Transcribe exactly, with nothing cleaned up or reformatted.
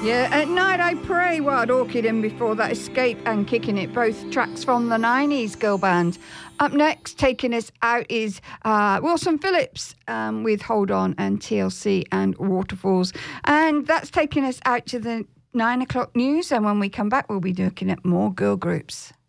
Yeah, At Night I Pray, Wild Orchid, and before that, Escape and Kicking It, both tracks from the nineties girl band. Up next, taking us out is uh, Wilson Phillips um, with Hold On and T L C and Waterfalls. And that's taking us out to the nine o'clock news. And when we come back, we'll be looking at more girl groups.